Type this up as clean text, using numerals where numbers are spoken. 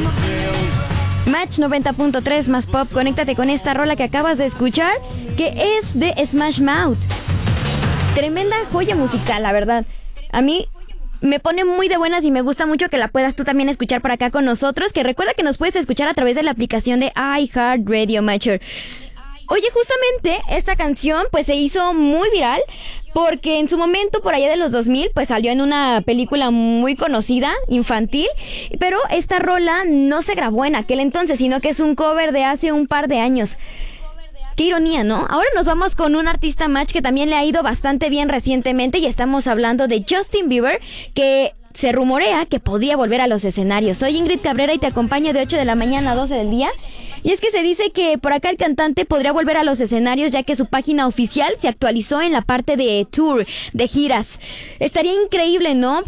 Match 90.3 más pop, conéctate con esta rola que acabas de escuchar, que es de Smash Mouth. Tremenda joya musical, la verdad. A mí me pone muy de buenas y me gusta mucho que la puedas tú también escuchar por acá con nosotros, que recuerda que nos puedes escuchar a través de la aplicación de iHeartRadio Mature. Oye, justamente esta canción pues se hizo muy viral porque en su momento, por allá de los 2000, pues salió en una película muy conocida, infantil, pero esta rola no se grabó en aquel entonces, sino que es un cover de hace un par de años. Qué ironía, ¿no? Ahora nos vamos con un artista Match que también le ha ido bastante bien recientemente y estamos hablando de Justin Bieber, que se rumorea que podría volver a los escenarios. Soy Ingrid Cabrera y te acompaño de 8 de la mañana a 12 del día. Y es que se dice que por acá el cantante podría volver a los escenarios ya que su página oficial se actualizó en la parte de tour, de giras. Estaría increíble, ¿no?